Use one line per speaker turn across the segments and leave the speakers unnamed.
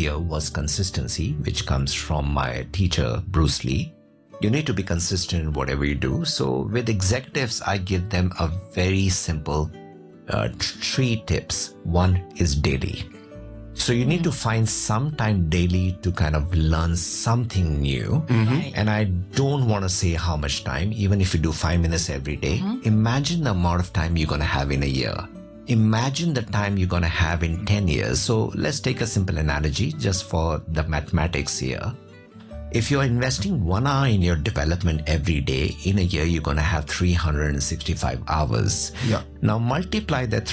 earlier was consistency, which comes from my teacher, Bruce Lee. You need to be consistent in whatever you do. So with executives, I give them a very simple 3 tips. One is daily. So you need to find some time daily to kind of learn something new.
Right.
And I don't want to say how much time, even if you do 5 minutes every day. Imagine the amount of time you're going to have in a year. Imagine the time you're going to have in 10 years. So let's take a simple analogy just for the mathematics here. If you're investing 1 hour in your development every day, in a year, you're going to have 365 hours.
Yeah.
Now multiply that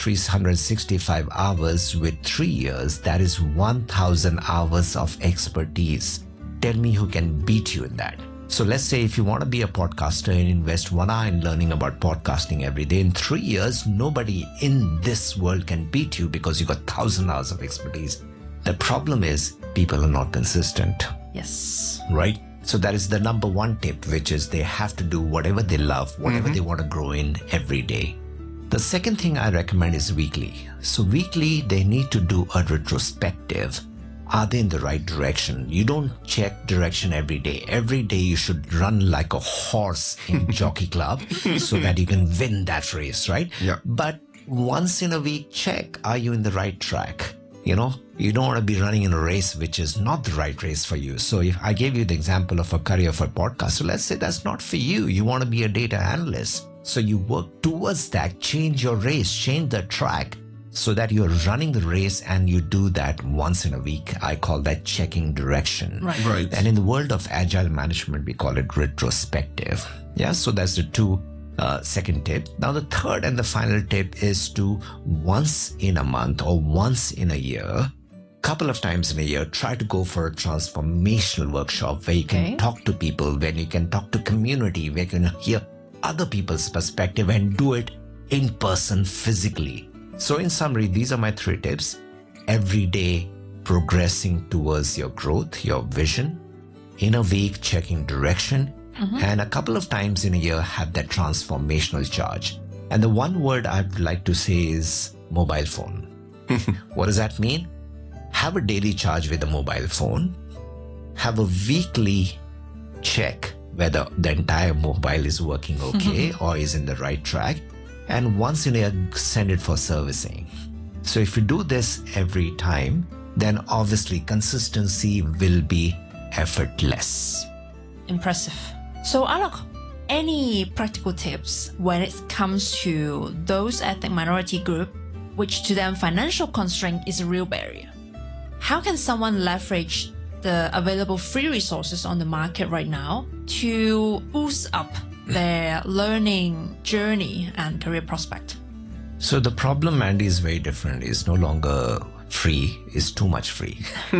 365 hours with 3 years. That is 1,000 hours of expertise. Tell me who can beat you in that. So let's say if you want to be a podcaster and invest 1 hour in learning about podcasting every day, in 3 years, nobody in this world can beat you because you got 1,000 hours of expertise. The problem is people are not consistent.
Yes.
Right? So that is the number 1 tip, which is they have to do whatever they love, whatever they want to grow in every day. The second thing I recommend is weekly. So weekly, they need to do a retrospective. Are they in the right direction? You don't check direction every day. Every day you should run like a horse in jockey club so that you can win that race, right?
Yeah.
But once in a week, check, are you in the right track? You know, you don't want to be running in a race which is not the right race for you. So if I gave you the example of a career for a podcast, so let's say that's not for you. You want to be a data analyst. So you work towards that, change your race, change the track so that you're running the race and you do that once in a week. I call that checking direction.
Right.
And in the world of agile management, we call it retrospective. Yeah, so that's the 2 second tip. Now the third and the final tip is to once in a month or once in a year, couple of times in a year, try to go for a transformational workshop where you can talk to people, where you can talk to community, where you can hear other people's perspective and do it in person physically. So in summary, these are my 3 tips. Every day progressing towards your growth, your vision. In a week, checking direction. And a couple of times in a year, have that transformational charge. And the 1 word I'd like to say is mobile phone. What does that mean? Have a daily charge with a mobile phone. Have a weekly check whether the entire mobile is working okay or is in the right track. And once in a year, send it for servicing. So if you do this every time, then obviously consistency will be effortless.
Impressive. So Alok, any practical tips when it comes to those ethnic minority group, which to them financial constraint is a real barrier? How can someone leverage the available free resources on the market right now to boost up their learning journey and career prospect?
So the problem, Andy, is very different. It's no longer free, it's too much free.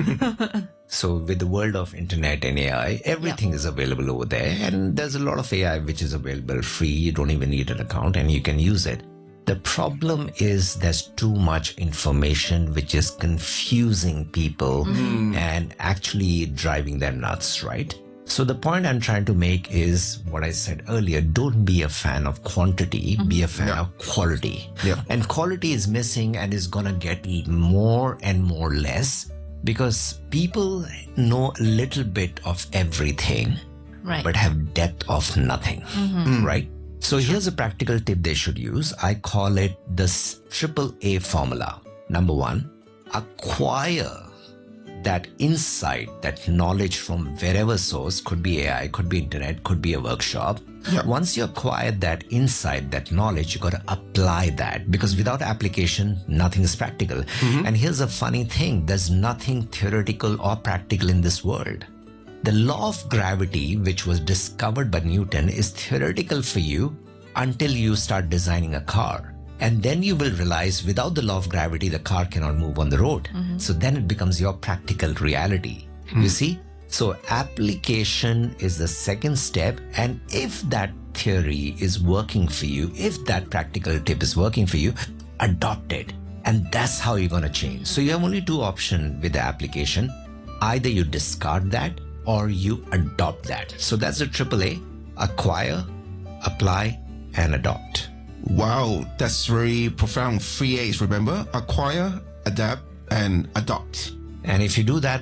So with the world of internet and AI, everything is available over there. And there's a lot of AI which is available free. You don't even need an account and you can use it. The problem is there's too much information which is confusing people and actually driving them nuts, right? So the point I'm trying to make is what I said earlier, don't be a fan of quantity, be a fan of quality.
Yeah.
And quality is missing and is going to get more and more less because people know a little bit of everything,
Right.
but have depth of nothing, right? So here's a practical tip they should use. I call it the AAA formula. Number 1, acquire that insight, that knowledge from wherever source, could be AI, could be internet, could be a workshop. Once you acquire that insight, that knowledge, you got to apply that because without application, nothing is practical. And here's a funny thing. There's nothing theoretical or practical in this world. The law of gravity, which was discovered by Newton, is theoretical for you until you start designing a car. And then you will realize without the law of gravity, the car cannot move on the road. So then it becomes your practical reality. You see? So application is the second step. And if that theory is working for you, if that practical tip is working for you, adopt it. And that's how you're going to change. So you have only 2 options with the application. Either you discard that or you adopt that. So that's the AAA: acquire, apply, and adopt.
Wow, that's very profound. 3 A's, remember? Acquire, adapt, and adopt.
And if you do that,